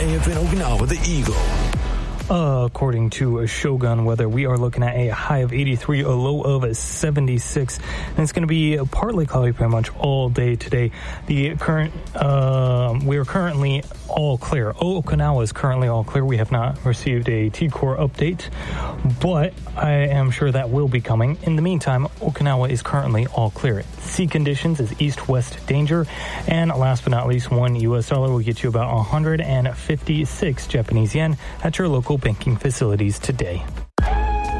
AFN Okinawa, the Eagle. According to Shogun Weather, we are looking at a high of 83, a low of 76, and it's going to be partly cloudy pretty much all day today. We are currently all clear. Okinawa is currently all clear. We have not received a T-Core update, but I am sure that will be coming. In the meantime, Okinawa is currently all clear. Sea conditions is east-west danger, and last but not least, $1 will get you about 156 Japanese yen at your local banking facilities today.